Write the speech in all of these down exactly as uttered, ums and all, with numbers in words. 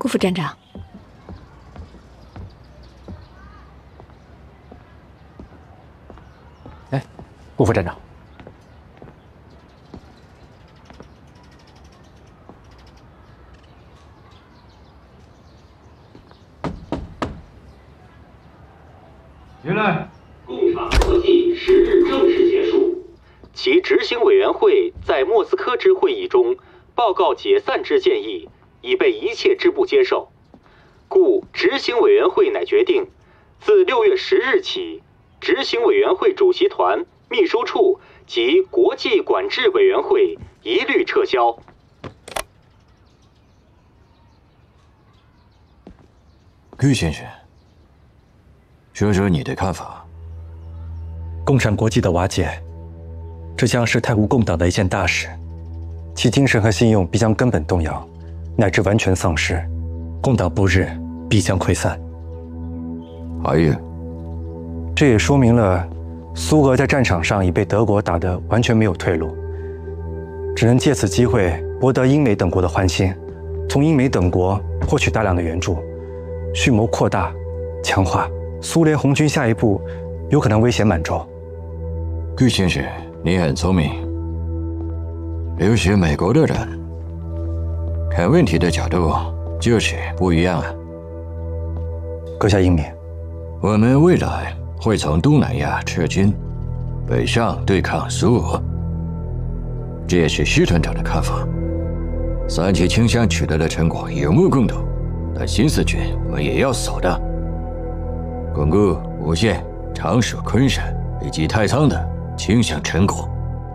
顾副站长。 哎，顾副站长。 进来。共产国际十日正式结束，其执行委员会在莫斯科之会议中报告解散之建议已被一切支部接受，故执行委员会乃决定，自六月十日起，执行委员会主席团、秘书处及国际管制委员会一律撤销。 顾先生。 说说你的看法。 共产国际的瓦解，这将是太湖共党的一件大事，其精神和信用必将根本动摇，乃至完全丧失，共党不日必将溃散。 还有， 这也说明了苏俄在战场上已被德国打得完全没有退路，只能借此机会博得英美等国的欢心，从英美等国获取大量的援助，蓄谋扩大、强化。 苏联红军下一步有可能威胁满洲。 顾先生，你很聪明。留学美国的人看问题的角度就是不一样啊。 阁下英明。 我们未来会从东南亚撤军，北上对抗苏俄，这也是徐团长的看法。三七倾向取得的成果有目共睹，但新四军我们也要守的。 巩固无线、常属昆山以及太仓的倾向成果，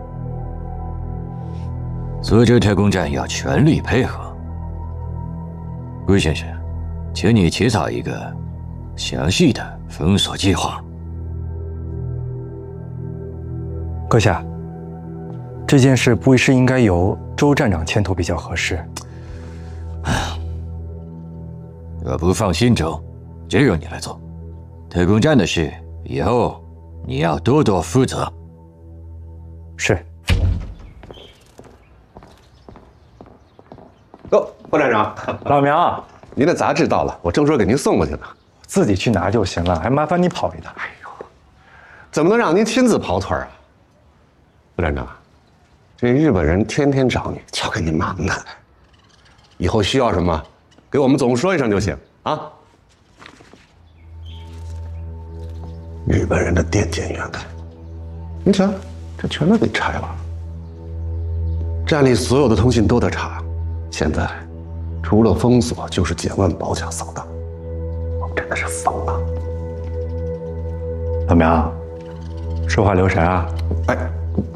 苏州特工站要全力配合。顾先生，请你起草一个详细的封锁计划。 阁下，这件事不是应该由周站长牵头比较合适？ 我不放心周，就由你来做。 特工站的事，以后你要多多负责。 是。 哟，副站长， 老苗， 您的杂志到了，我正说给您送过去呢。 自己去拿就行了，还麻烦你跑一趟。 哎呦，怎么能让您亲自跑腿啊？副站长，这日本人天天找你，瞧给你忙的。以后需要什么，给我们总说一声就行啊。 日本人的电检员看，你瞧，这全都给拆了。站里所有的通信都得查，现在除了封锁就是检问、保甲、扫荡，我们真的是疯了。 老苗，说话留神啊！ 哎，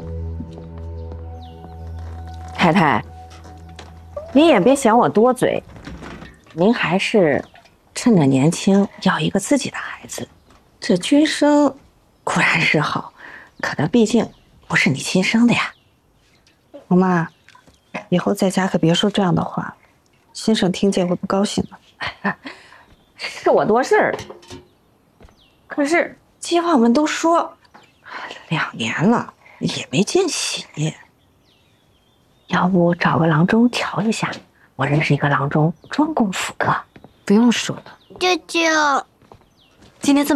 太太，您也别嫌我多嘴，您还是趁着年轻要一个自己的孩子。 这君生固然是好，可他毕竟不是你亲生的呀。 我妈，以后在家可别说这样的话，先生听见会不高兴的。 是我多事儿，可是街坊们都说，两年了也没见喜，要不找个郎中调一下？我认识一个郎中，专攻辅歌。 不用说了， 舅舅， 今天这么。